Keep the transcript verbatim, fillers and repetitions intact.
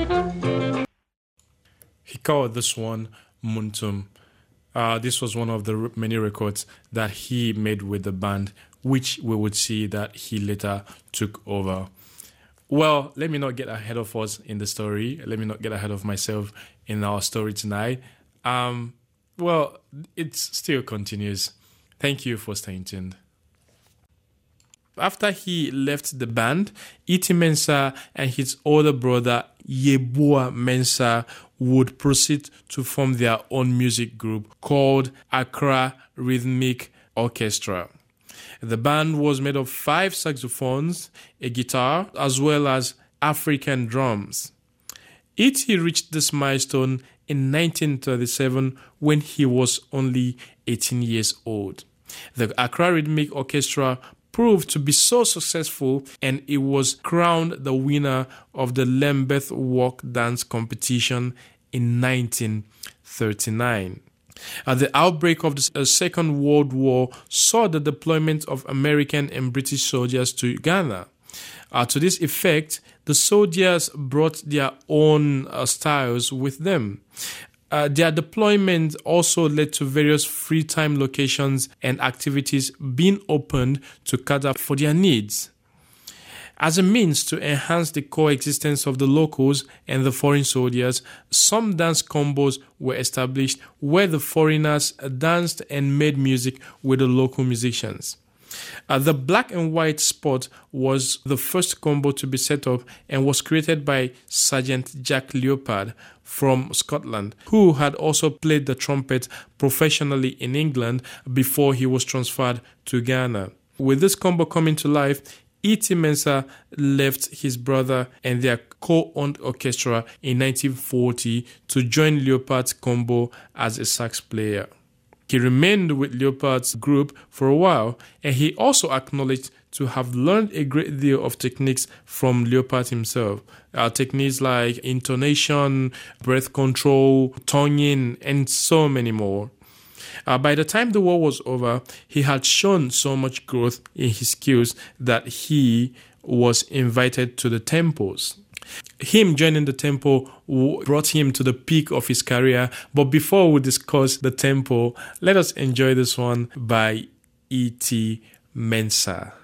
He called this one Muntum. Uh, this was one of the many records that he made with the band, which we would see that he later took over. Well, let me not get ahead of us in the story. Let me not get ahead of myself in our story tonight. Um, well, it still continues. Thank you for staying tuned. After he left the band, Iti Mensah and his older brother Yeboah Mensah would proceed to form their own music group called Accra Rhythmic Orchestra. The band was made of five saxophones, a guitar, as well as African drums. Iti reached this milestone in nineteen thirty-seven when he was only eighteen years old. The Accra Rhythmic Orchestra proved to be so successful, and it was crowned the winner of the Lambeth Walk Dance competition in nineteen thirty-nine. At the outbreak of the Second World War saw the deployment of American and British soldiers to Ghana. Uh, to this effect, the soldiers brought their own uh, styles with them. Uh, their deployment also led to various free time locations and activities being opened to cater for their needs. As a means to enhance the coexistence of the locals and the foreign soldiers, some dance combos were established where the foreigners danced and made music with the local musicians. Uh, the black and white spot was the first combo to be set up and was created by Sergeant Jack Leopard from Scotland, who had also played the trumpet professionally in England before he was transferred to Ghana. With this combo coming to life, Iti Mensah left his brother and their co-owned orchestra in nineteen forty to join Leopard's combo as a sax player. He remained with Leopard's group for a while, and he also acknowledged to have learned a great deal of techniques from Leopard himself. Uh, techniques like intonation, breath control, tonguing, and so many more. Uh, by the time the war was over, he had shown so much growth in his skills that he was invited to the temples. Him joining the temple brought him to the peak of his career. But before we discuss the temple, let us enjoy this one by Iti Mensah.